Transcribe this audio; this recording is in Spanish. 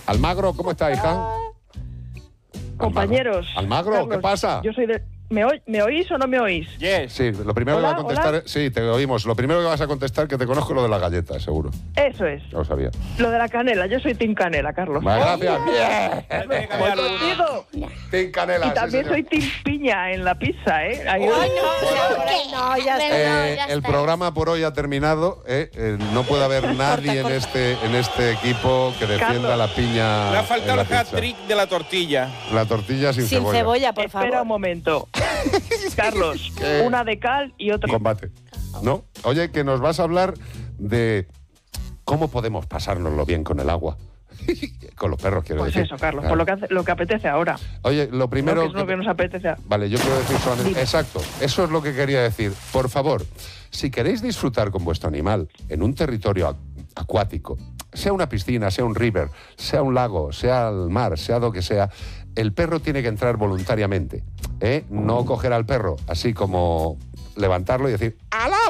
Almagro, ¿cómo está, hija? Compañeros. Almagro, Carlos, ¿qué pasa? Yo soy de... ¿Me oís o no me oís? Yes. Sí, lo primero Hola, que vas a contestar... hola. Sí, te oímos. Lo primero que vas a contestar, que te conozco lo de las galletas, seguro. Eso es. Ya lo sabía. Lo de la canela. Yo soy Team Canela, Carlos. Gracias. Bien. Voy contigo. Team Canela, Y también sí, soy señor. Team Piña en la pizza, ¿eh? Ahí- No, ya está. El programa por hoy ha terminado. No puede haber nadie en este equipo que defienda Carlos. la piña. Le ha en faltado la el pizza. hat-trick de la tortilla. La tortilla sin Sin cebolla, por favor. Espera un momento. Carlos, una de cal y otra... Combate. ¿No? Oye, que nos vas a hablar de cómo podemos pasárnoslo bien con el agua. Con los perros, quiero Pues decir. eso, Carlos, Claro. por lo que apetece ahora. Oye, lo primero... No, que es lo que nos apetece. Vale, yo quiero decir solamente... Dime. Exacto, eso es lo que quería decir. Por favor, si queréis disfrutar con vuestro animal en un territorio acuático, sea una piscina, sea un river, sea un lago, sea el mar, sea lo que sea, el perro tiene que entrar voluntariamente. No coger al perro así como levantarlo y decir ¡alá!